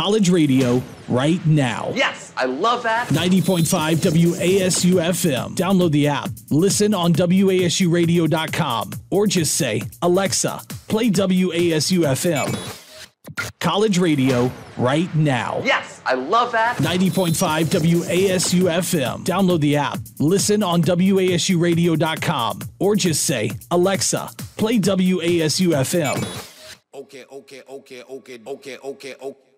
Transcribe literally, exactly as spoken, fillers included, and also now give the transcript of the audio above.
college radio right now. Yes, I love that. ninety point five W A S U F M. Download the app. Listen on W A S U radio dot com or just say, Alexa, play W A S U F M. College radio right now. Yes, I love that. ninety point five W A S U F M. Download the app. Listen on W A S U radio dot com or just say, Alexa, play W A S U F M. Okay, okay, okay, okay, okay, okay, okay.